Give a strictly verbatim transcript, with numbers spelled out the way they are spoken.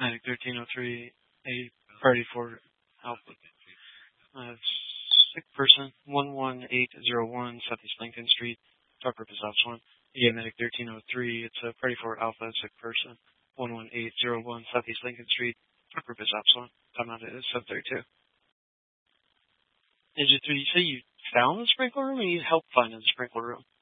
Medic thirteen oh three, a party for Alpha. Uh, sick person, one one eight zero one Southeast Lincoln Street. Talk purpose ops one. Yeah, Medic thirteen oh three, it's a party for Alpha, sick person, one one eight zero one Southeast Lincoln Street. Talk purpose ops one. Time out is seven thirty-two. Ninja three, you say you found the sprinkler room or you helped find the sprinkler room?